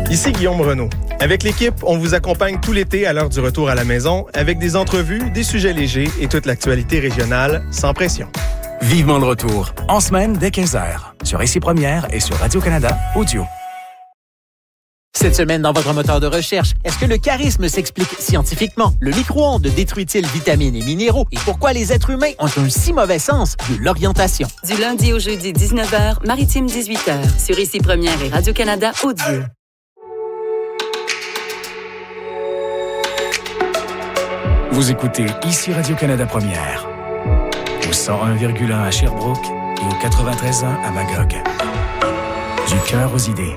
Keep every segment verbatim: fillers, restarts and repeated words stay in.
Ici Guillaume Renaud. Avec l'équipe, on vous accompagne tout l'été à l'heure du retour à la maison avec des entrevues, des sujets légers et toute l'actualité régionale sans pression. Vivement le retour, en semaine dès quinze heures, sur Ici Première et sur Radio-Canada Audio. Cette semaine, dans votre moteur de recherche, est-ce que le charisme s'explique scientifiquement? Le micro-ondes détruit-il vitamines et minéraux? Et pourquoi les êtres humains ont un si mauvais sens de l'orientation? Du lundi au jeudi, dix-neuf heures, Maritime dix-huit heures, sur Ici Première et Radio-Canada Audio. Vous écoutez Ici Radio-Canada Première, au cent un virgule un à Sherbrooke et au quatre-vingt-treize point un à Magog. Du cœur aux idées.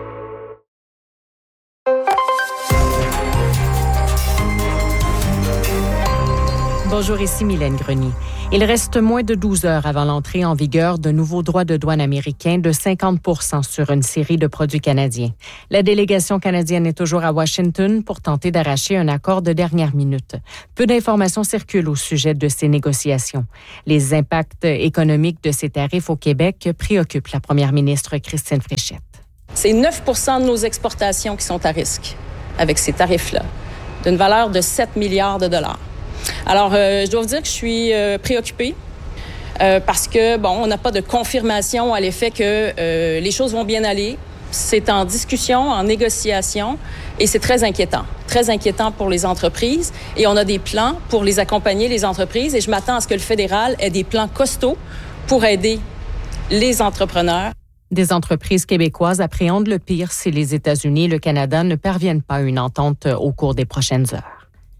Bonjour, ici Mylène Grenier. Il reste moins de douze heures avant l'entrée en vigueur de nouveaux droits de douane américains de cinquante pour cent sur une série de produits canadiens. La délégation canadienne est toujours à Washington pour tenter d'arracher un accord de dernière minute. Peu d'informations circulent au sujet de ces négociations. Les impacts économiques de ces tarifs au Québec préoccupent la première ministre Christine Fréchette. C'est neuf pour cent de nos exportations qui sont à risque avec ces tarifs-là, d'une valeur de sept milliards de dollars. Alors, euh, je dois vous dire que je suis euh, préoccupée euh, parce que, bon, on n'a pas de confirmation à l'effet que euh, les choses vont bien aller. C'est en discussion, en négociation et c'est très inquiétant. Très inquiétant pour les entreprises et on a des plans pour les accompagner, les entreprises, et je m'attends à ce que le fédéral ait des plans costauds pour aider les entrepreneurs. Des entreprises québécoises appréhendent le pire si les États-Unis et le Canada ne parviennent pas à une entente au cours des prochaines heures.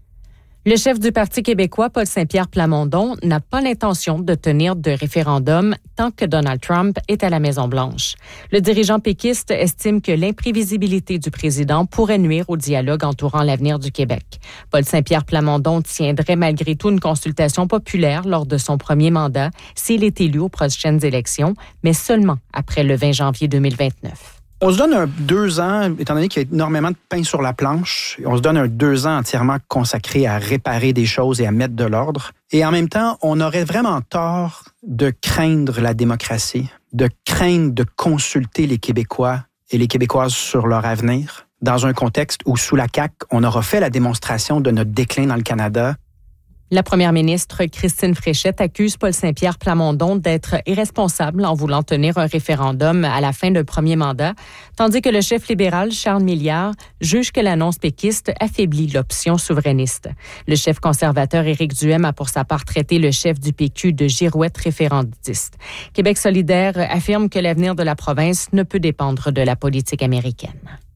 Le chef du Parti québécois, Paul Saint-Pierre Plamondon, n'a pas l'intention de tenir de référendum tant que Donald Trump est à la Maison-Blanche. Le dirigeant péquiste estime que l'imprévisibilité du président pourrait nuire au dialogue entourant l'avenir du Québec. Paul Saint-Pierre Plamondon tiendrait malgré tout une consultation populaire lors de son premier mandat s'il est élu aux prochaines élections, mais seulement après le vingt janvier deux mille vingt-neuf. On se donne un deux ans, étant donné qu'il y a énormément de pain sur la planche, on se donne un deux ans entièrement consacré à réparer des choses et à mettre de l'ordre. Et en même temps, on aurait vraiment tort de craindre la démocratie, de craindre de consulter les Québécois et les Québécoises sur leur avenir, dans un contexte où, sous la C A Q, on aura fait la démonstration de notre déclin dans le Canada. La première ministre Christine Fréchette accuse Paul Saint-Pierre Plamondon d'être irresponsable en voulant tenir un référendum à la fin d'un premier mandat, tandis que le chef libéral Charles Milliard juge que l'annonce péquiste affaiblit l'option souverainiste. Le chef conservateur Éric Duhem a pour sa part traité le chef du P Q de girouette référendiste. Québec solidaire affirme que l'avenir de la province ne peut dépendre de la politique américaine.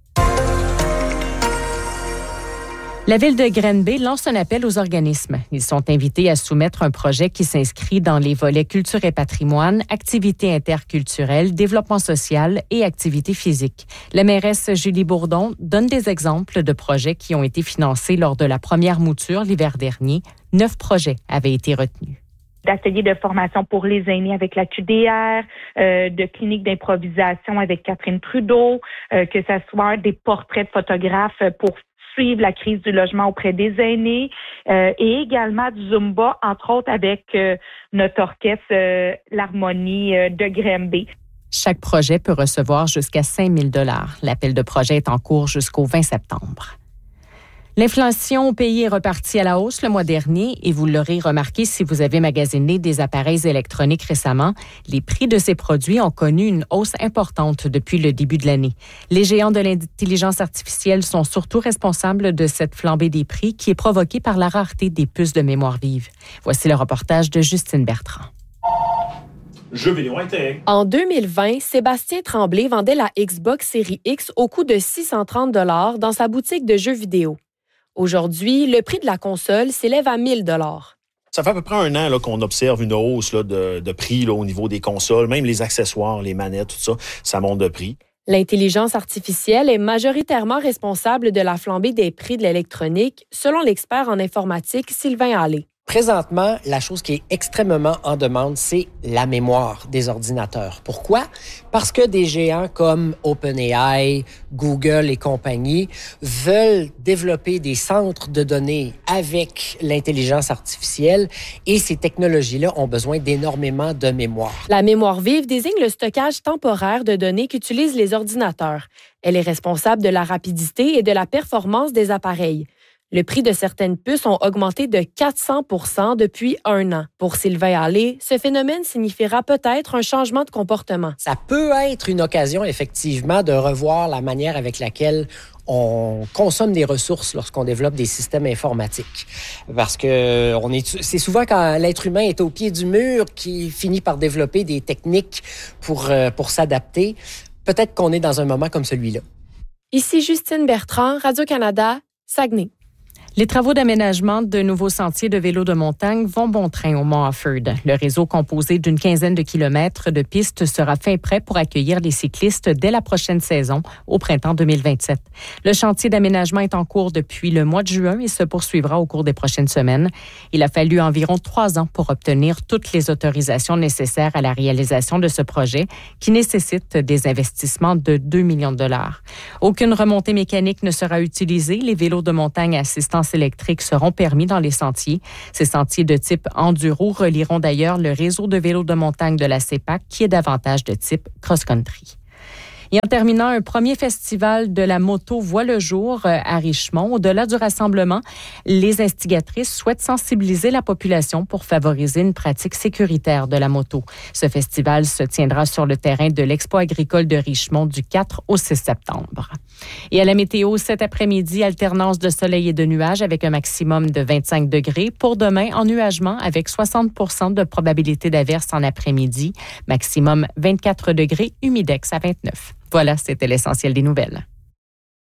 La ville de Granby lance un appel aux organismes. Ils sont invités à soumettre un projet qui s'inscrit dans les volets culture et patrimoine, activités interculturelles, développement social et activités physiques. La mairesse Julie Bourdon donne des exemples de projets qui ont été financés lors de la première mouture l'hiver dernier. Neuf projets avaient été retenus. D'ateliers de formation pour les aînés avec la Q D R, euh, de cliniques d'improvisation avec Catherine Trudeau, euh, que ce soit des portraits de photographes pour suivre la crise du logement auprès des aînés euh, et également du Zumba, entre autres avec euh, notre orchestre euh, l'Harmonie euh, de Granby. Chaque projet peut recevoir jusqu'à cinq mille dollars. L'appel de projet est en cours jusqu'au vingt septembre. L'inflation au pays est repartie à la hausse le mois dernier et vous l'aurez remarqué si vous avez magasiné des appareils électroniques récemment, les prix de ces produits ont connu une hausse importante depuis le début de l'année. Les géants de l'intelligence artificielle sont surtout responsables de cette flambée des prix qui est provoquée par la rareté des puces de mémoire vive. Voici le reportage de Justine Bertrand. Jeux vidéo intérêt. En deux mille vingt, Sébastien Tremblay vendait la Xbox Series X au coût de six cent trente dollars dans sa boutique de jeux vidéo. Aujourd'hui, le prix de la console s'élève à mille dollars. Ça fait à peu près un an là, qu'on observe une hausse là, de, de prix là, au niveau des consoles, même les accessoires, les manettes, tout ça, ça monte de prix. L'intelligence artificielle est majoritairement responsable de la flambée des prix de l'électronique, selon l'expert en informatique Sylvain Hallé. Présentement, la chose qui est extrêmement en demande, c'est la mémoire des ordinateurs. Pourquoi? Parce que des géants comme OpenAI, Google et compagnie veulent développer des centres de données avec l'intelligence artificielle et ces technologies-là ont besoin d'énormément de mémoire. La mémoire vive désigne le stockage temporaire de données qu'utilisent les ordinateurs. Elle est responsable de la rapidité et de la performance des appareils. Le prix de certaines puces ont augmenté de quatre cents pour cent depuis un an. Pour Sylvain Allais, ce phénomène signifiera peut-être un changement de comportement. Ça peut être une occasion, effectivement, de revoir la manière avec laquelle on consomme des ressources lorsqu'on développe des systèmes informatiques. Parce que on est, c'est souvent quand l'être humain est au pied du mur qu'il finit par développer des techniques pour, pour s'adapter. Peut-être qu'on est dans un moment comme celui-là. Ici Justine Bertrand, Radio-Canada, Saguenay. Les travaux d'aménagement de nouveaux sentiers de vélo de montagne vont bon train au Mont Offord. Le réseau composé d'une quinzaine de kilomètres de pistes sera fin prêt pour accueillir les cyclistes dès la prochaine saison, au printemps deux mille vingt-sept. Le chantier d'aménagement est en cours depuis le mois de juin et se poursuivra au cours des prochaines semaines. Il a fallu environ trois ans pour obtenir toutes les autorisations nécessaires à la réalisation de ce projet, qui nécessite des investissements de deux millions de dollars. Aucune remontée mécanique ne sera utilisée. Les vélos de montagne assistants électriques seront permis dans les sentiers. Ces sentiers de type enduro relieront d'ailleurs le réseau de vélos de montagne de la C E P A C qui est davantage de type cross-country. Et en terminant, un premier festival de la moto voit le jour à Richemont. Au-delà du rassemblement, les instigatrices souhaitent sensibiliser la population pour favoriser une pratique sécuritaire de la moto. Ce festival se tiendra sur le terrain de l'Expo agricole de Richemont du quatre au six septembre. Et à la météo, cet après-midi, alternance de soleil et de nuages avec un maximum de vingt-cinq degrés. Pour demain, ennuagement avec soixante pour cent de probabilité d'averse en après-midi. Maximum vingt-quatre degrés, humidex à vingt-neuf. Voilà, c'était l'essentiel des nouvelles.